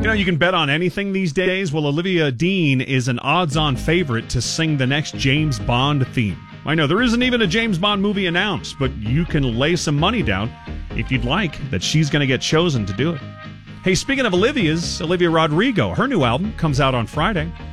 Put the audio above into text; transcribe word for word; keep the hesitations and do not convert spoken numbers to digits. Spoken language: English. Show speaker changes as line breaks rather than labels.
You know, you can bet on anything these days. Well, Olivia Dean is an odds-on favorite to sing the next James Bond theme. I know there isn't even a James Bond movie announced, but you can lay some money down, if you'd like, that she's going to get chosen to do it. Hey, speaking of Olivia's, Olivia Rodrigo, her new album comes out on Friday.